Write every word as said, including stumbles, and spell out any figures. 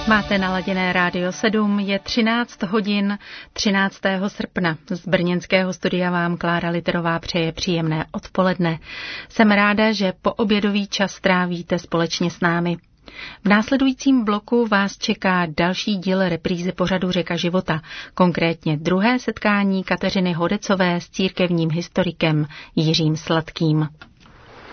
Máte naladěné Rádio sedm, je třináct hodin třináctého srpna. Z brněnského studia vám Klára Literová přeje příjemné odpoledne. Jsem ráda, že poobědový čas trávíte společně s námi. V následujícím bloku vás čeká další díl reprízy pořadu Řeka života, konkrétně druhé setkání Kateřiny Hodecové s církevním historikem Jiřím Sladkým.